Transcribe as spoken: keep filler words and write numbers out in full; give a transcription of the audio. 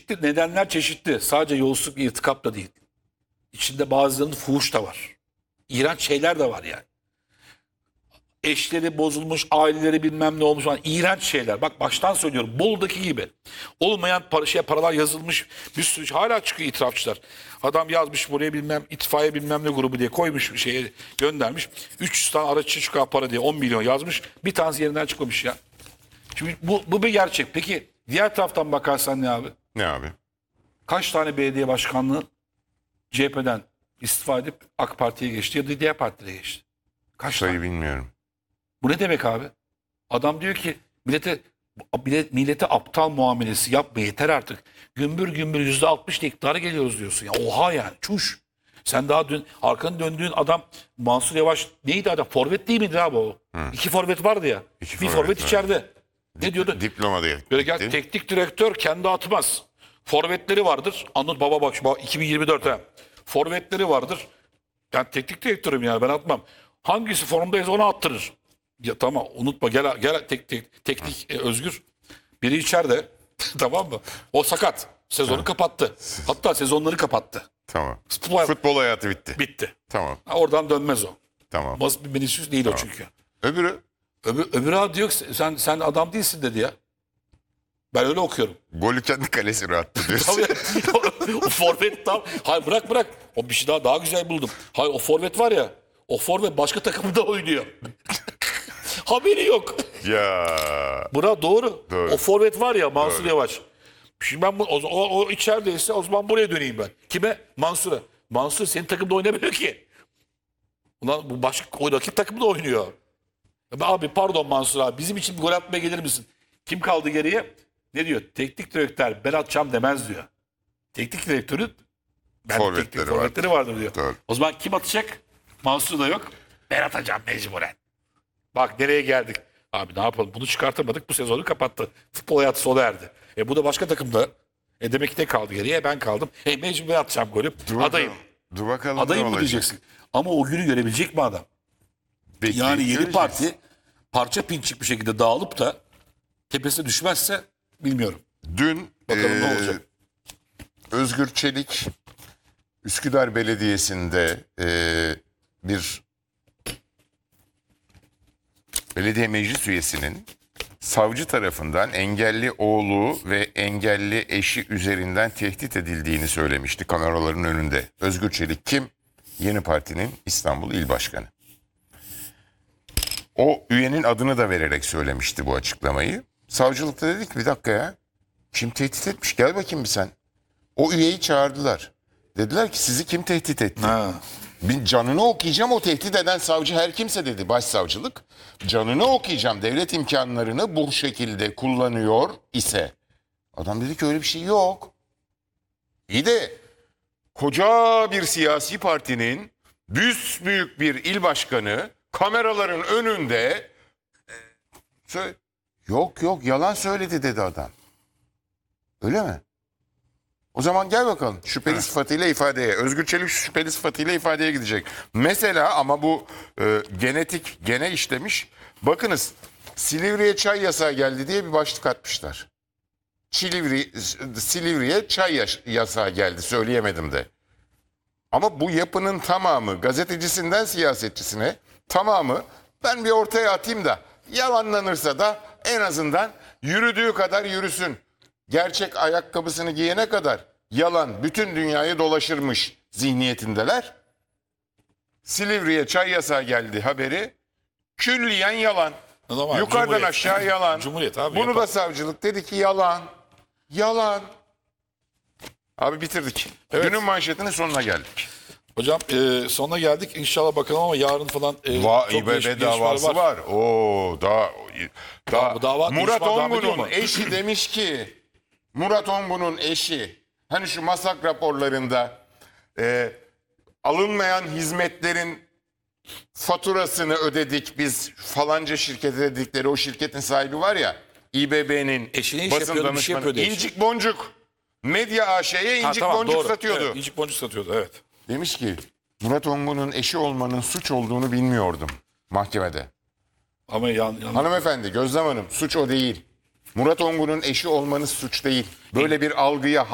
çeşitli nedenler çeşitli. Sadece yolsuzluk ve irtikap da değil. İçinde bazılarının fuhuş da var. İğrenç şeyler de var yani. Eşleri bozulmuş, aileleri bilmem ne olmuş falan. İğrenç şeyler. Bak baştan söylüyorum. Bolu'daki gibi. Olmayan para, şey, paralar yazılmış. Bir sürü şey. Hala çıkıyor itirafçılar. Adam yazmış buraya bilmem itfaiye bilmem ne grubu diye koymuş bir şeye göndermiş. üç yüz tane araç çıkar para diye on milyon yazmış. Bir tanesi yerinden çıkmamış ya. Şimdi bu, bu bir gerçek. Peki diğer taraftan bakarsan ne abi? Ne abi? Kaç tane belediye başkanlığı C H P'den istifa edip AK Parti'ye geçti ya da diğer partilere geçti? Kaç Sayı tane? bilmiyorum. Bu ne demek abi? Adam diyor ki millete, millete, millete aptal muamelesi yapma yeter artık. Gümbür gümbür yüzde altmış iktidara geliyoruz diyorsun. Ya oha yani çuş. Sen daha dün arkanı döndüğün adam Mansur Yavaş neydi adam? Forvet değil miydi abi o? Hı. İki forvet vardı ya. İki bir forvet forvet var. içeride. Ne diyordu? Diplomada Böyle gel, teknik direktör kendi atmaz. Forvetleri vardır. Anlat baba bak bak iki bin yirmi dört ha. Forvetleri vardır. Ben teknik direktörüm yani ben atmam. Hangisi formdaysa onu attırır. Ya tamam unutma gel gel tek, tek, teknik e, Özgür. Biri içeride tamam mı? O sakat. Sezonu kapattı. Hatta sezonları kapattı. Tamam. Futbol, Futbol hayatı bitti. bitti. Tamam. Ha, oradan dönmez o. Tamam. Basit bir Vinicius değil Tamam. o çünkü. Öbürü Öbür, öbür abi diyor ki sen, sen adam değilsin dedi ya. Ben öyle okuyorum. golü kendi kalesine attı diyorsun. Tabii. O forvet tam. Hayır bırak bırak. O bir şey daha daha güzel buldum. Hayır o forvet var ya. O forvet başka takımda oynuyor. Haberi yok. Ya. Buna doğru. Doğru. O forvet var ya Mansur Doğru. Yavaş. Şimdi ben bu, o, o, o içerideyse o zaman buraya döneyim ben. Kime? Mansur'a. Mansur senin takımda oynamıyor ki. Ulan bu başka o rakip takımda oynuyor. Ya abi pardon Mansur abi bizim için bir gol atmaya gelir misin? Kim kaldı geriye? Ne diyor? Teknik direktör ben atacağım demez diyor. Teknik direktörün ben Forvetleri teknik var. forvetleri vardır diyor. Doğru. O zaman kim atacak? Mansur da yok. Ben atacağım mecburen. Bak nereye geldik. Abi ne yapalım bunu çıkartamadık bu sezonu kapattı. Futbol hayatı sona erdi. E bu da başka takımda. E demek ki ne kaldı geriye ben kaldım. E mecbur atacağım golü. Dur Adayım. bakalım. Dur bakalım Adayım ne mı olacak? diyeceksin. Ama o günü görebilecek mi adam? Bekleyip Yani yeni göreceğiz. parti parça pinçik bir şekilde dağılıp da tepesine düşmezse bilmiyorum. Dün Bakalım ne eee, olacak. Özgür Çelik Üsküdar Belediyesi'nde eee, bir belediye meclis üyesinin savcı tarafından engelli oğlu ve engelli eşi üzerinden tehdit edildiğini söylemişti kameraların önünde. Özgür Çelik kim? Yeni Parti'nin İstanbul İl Başkanı. O üyenin adını da vererek söylemişti bu açıklamayı. Savcılıkta dedik bir dakika ya. Kim tehdit etmiş? Gel bakayım bir sen. O üyeyi çağırdılar. Dediler ki sizi kim tehdit etti? Ha. Bir canını okuyacağım o tehdit eden savcı her kimse dedi başsavcılık. Canını okuyacağım devlet imkanlarını bu şekilde kullanıyor ise. Adam dedi ki öyle bir şey yok. İyi de koca bir siyasi partinin büyük bir il başkanı kameraların önünde söyle, yok yok yalan söyledi dedi adam. Öyle mi? O zaman gel bakalım şüpheli sıfatıyla ifadeye. Özgür Çelik şüpheli sıfatıyla ifadeye gidecek. Mesela ama bu e, genetik gene işlemiş. Bakınız Silivri'ye çay yasağı geldi diye bir başlık atmışlar. Silivri, Silivri'ye çay yaş- yasağı geldi söyleyemedim de. Ama bu yapının tamamı gazetecisinden siyasetçisine tamamı ben bir ortaya atayım da yalanlanırsa da en azından yürüdüğü kadar yürüsün. Gerçek ayakkabısını giyene kadar yalan bütün dünyayı dolaşırmış zihniyetindeler. Silivri'ye çay yasağı geldi haberi külliyen yalan. Normal, Yukarıdan Cumhuriyet. aşağı yalan. Cumhuriyet abi, Bunu yapar. da savcılık dedi ki yalan. Yalan. Abi bitirdik. Evet. Günün manşetinin sonuna geldik. Hocam e, sonuna geldik. İnşallah bakalım ama yarın falan e, Va çok İBB gelişmeler davası var. Oo daha, daha bu dava Murat duruşma devam ediyor Ongun'un mu? eşi demiş ki Murat Ongun'un eşi hani şu masak raporlarında e, alınmayan hizmetlerin faturasını ödedik biz falanca şirkete dedikleri o şirketin sahibi var ya İBB'nin Eşi ne iş basın yapıyordu, bir şey danışmanı yapıyordu eşi. İncik Boncuk Medya A Ş'ye Ha, incik tamam, boncuk doğru. satıyordu. Evet, incik boncuk satıyordu evet. Demiş ki Murat Ongun'un eşi olmanın suç olduğunu bilmiyordum mahkemede. Ama yan, yan... Hanımefendi Gözlem Hanım suç o değil. Murat Ongun'un eşi olmanız suç değil. Böyle bir algıya